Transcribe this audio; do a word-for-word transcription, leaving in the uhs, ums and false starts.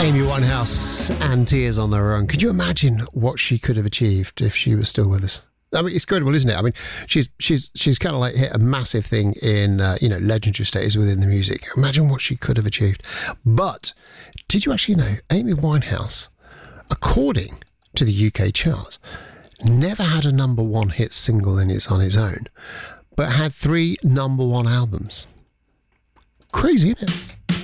Amy Winehouse and Tears on Their Own. Could you imagine what she could have achieved if she was still with us? I mean, it's incredible, isn't it? I mean, she's she's she's kind of like hit a massive thing in uh, you know legendary status within the music. Imagine what she could have achieved. But did you actually know Amy Winehouse, according to the U K charts, never had a number one hit single in its on its own, but had three number one albums? Crazy, isn't it?